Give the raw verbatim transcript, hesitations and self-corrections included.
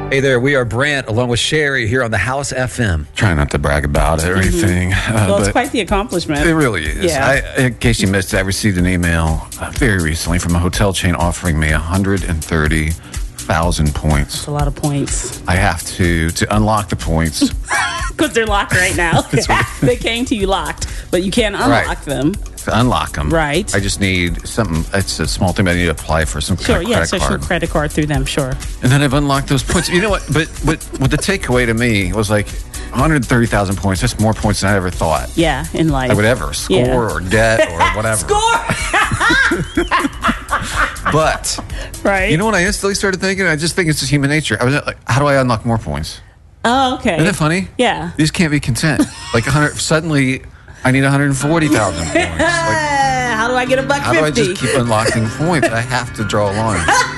Hey there, we are Brant along with Sherry here on the House F M. Trying not to brag about it or anything. Mm-hmm. Uh, well, it's but quite the accomplishment. It really is. Yeah. I, in case you missed it, I received an email uh, very recently from a hotel chain offering me one hundred thirty thousand points. It's a lot of points. I have to, to unlock the points. Because they're locked right now. They came to you locked, but you can't unlock Right. them. To unlock them. Right. I just need something. It's a small thing, but I need to apply for some Sure, kind of yeah, credit so card. sure, credit card through them, sure. And then I've unlocked those points. You know what? But but what the takeaway to me was like one hundred thirty thousand points. That's more points than I ever thought Yeah, in life. I would ever score Yeah. or get or whatever. Score! But Right. you know what I instantly started thinking? I just think it's just human nature. I was like, how do I unlock more points? Oh, okay. Isn't that funny? Yeah. You just can't be content. Like one hundred. Suddenly, I need one hundred forty thousand points. Like, How do I get a buck how do I fifty? just keep unlocking points? I have to draw a line.